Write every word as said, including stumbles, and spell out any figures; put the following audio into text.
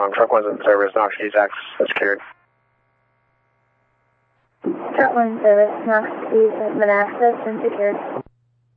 wrong. Truck one's in service. Knox East access secured. Truck one service. Knox East has been accessed and secured.